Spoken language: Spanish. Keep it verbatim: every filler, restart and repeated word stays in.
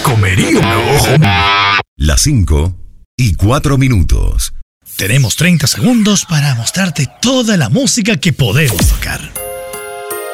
comería un ojo. Las cinco y cuatro minutos. Tenemos treinta segundos para mostrarte toda la música que podemos tocar.